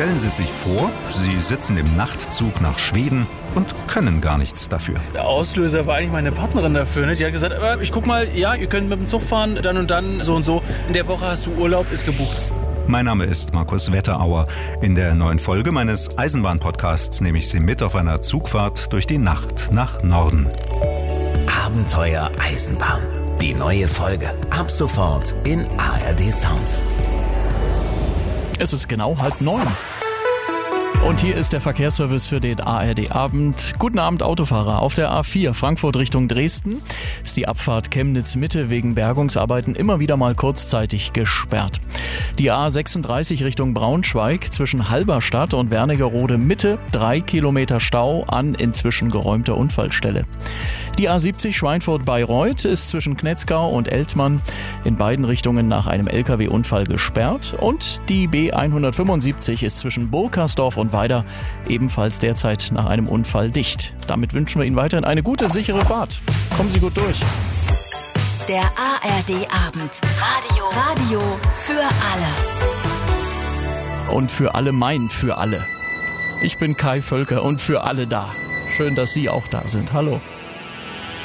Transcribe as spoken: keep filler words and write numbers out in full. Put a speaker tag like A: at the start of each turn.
A: Stellen Sie sich vor, Sie sitzen im Nachtzug nach Schweden und können gar nichts dafür.
B: Der Auslöser war eigentlich meine Partnerin dafür. Ne? Die hat gesagt, aber ich guck mal, ja, ihr könnt mit dem Zug fahren, dann und dann, so und so. In der Woche hast du Urlaub, ist gebucht.
A: Mein Name ist Markus Wetterauer. In der neuen Folge meines Eisenbahn-Podcasts nehme ich Sie mit auf einer Zugfahrt durch die Nacht nach Norden.
C: Abenteuer Eisenbahn. Die neue Folge. Ab sofort in A R D Sounds.
D: Es ist genau halb neun. Und hier ist der Verkehrsservice für den A R D-Abend. Guten Abend, Autofahrer. Auf der A vier Frankfurt Richtung Dresden ist die Abfahrt Chemnitz-Mitte wegen Bergungsarbeiten immer wieder mal kurzzeitig gesperrt. Die A sechsunddreißig Richtung Braunschweig zwischen Halberstadt und Wernigerode Mitte, drei Kilometer Stau an inzwischen geräumter Unfallstelle. Die A siebzig Schweinfurt-Bayreuth ist zwischen Knetzgau und Eltmann in beiden Richtungen nach einem L K W-Unfall gesperrt. Und die B hundertfünfundsiebzig ist zwischen Burgkersdorf und Weida ebenfalls derzeit nach einem Unfall dicht. Damit wünschen wir Ihnen weiterhin eine gute, sichere Fahrt. Kommen Sie gut durch.
E: Der A R D-Abend. Radio. Radio für alle.
D: Und für alle mein für alle. Ich bin Kai Völker und für alle da. Schön, dass Sie auch da sind. Hallo.